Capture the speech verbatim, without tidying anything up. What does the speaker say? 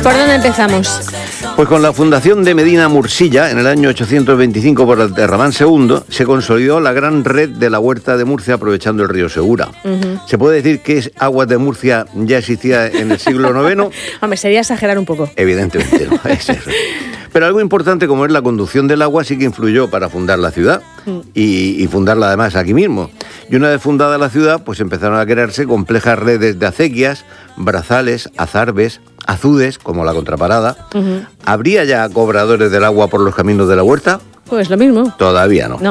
¿Por dónde empezamos? Pues con la fundación de Medina Mursilla, en el año ochocientos veinticinco por Abderramán segundo, se consolidó la gran red de la Huerta de Murcia aprovechando el río Segura. Uh-huh. ¿Se puede decir que es Aguas de Murcia ya existía en el siglo noveno? Hombre, sería exagerar un poco. Evidentemente no, es eso. Pero algo importante como es la conducción del agua sí que influyó para fundar la ciudad mm. y, y fundarla además aquí mismo. Y una vez fundada la ciudad, pues empezaron a crearse complejas redes de acequias, brazales, azarbes, azudes, como la Contraparada. Uh-huh. ¿Habría ya cobradores del agua por los caminos de la huerta? Pues lo mismo. Todavía no. no.